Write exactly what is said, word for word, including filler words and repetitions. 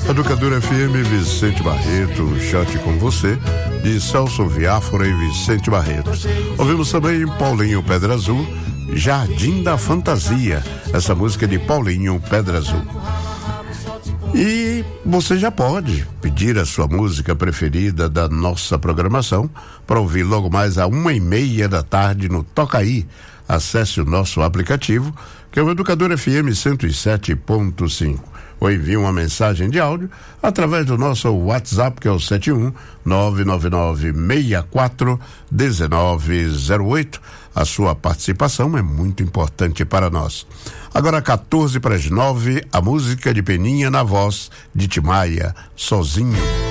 Educadora F M, Vicente Barreto, Chante com Você, de Celso Viáfora e Vicente Barreto. Ouvimos também Paulinho Pedra Azul, Jardim da Fantasia, essa música de Paulinho Pedra Azul. E você já pode pedir a sua música preferida da nossa programação para ouvir logo mais a uma e meia da tarde no Toca Aí. Acesse o nosso aplicativo, que é o Educador F M cento e sete ponto cinco. Ou envie uma mensagem de áudio através do nosso WhatsApp, que é o sete um nove nove nove seis quatro um nove zero oito. A sua participação é muito importante para nós. Agora, quatorze para as nove, a música de Peninha na voz de Timaya, Sozinho.